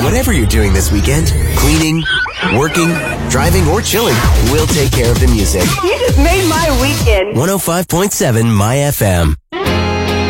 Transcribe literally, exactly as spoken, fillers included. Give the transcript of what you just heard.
Whatever you're doing this weekend, cleaning, working, driving, or chilling, we'll take care of the music. You just made my weekend. one oh five point seven My F M.